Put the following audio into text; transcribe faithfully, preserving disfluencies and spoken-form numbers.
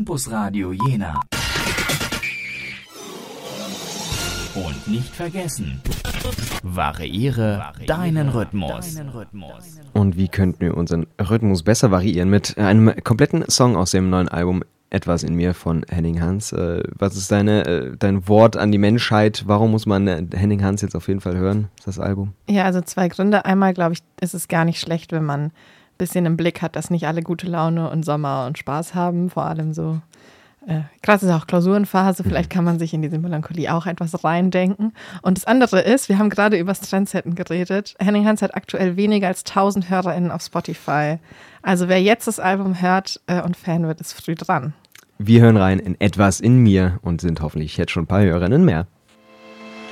Campus Radio Jena. Und nicht vergessen, variiere, variiere deinen Rhythmus. deinen Rhythmus. Und wie könnten wir unseren Rhythmus besser variieren? Mit einem kompletten Song aus dem neuen Album Etwas in mir von Henning Hans. Äh, was ist deine, äh, dein Wort an die Menschheit? Warum muss man äh, Henning Hans jetzt auf jeden Fall hören, das Album? Ja, also zwei Gründe. Einmal, glaube ich, ist es gar nicht schlecht, wenn man ein bisschen im Blick hat, dass nicht alle gute Laune und Sommer und Spaß haben. Vor allem so, äh, gerade ist auch Klausurenphase, vielleicht kann man sich in diese Melancholie auch etwas reindenken. Und das andere ist, wir haben gerade über das Trendsetten geredet. Henning Hans hat aktuell weniger als tausend HörerInnen auf Spotify. Also wer jetzt das Album hört äh, und Fan wird, ist früh dran. Wir hören rein in Etwas in mir und sind hoffentlich jetzt schon ein paar Hörerinnen mehr.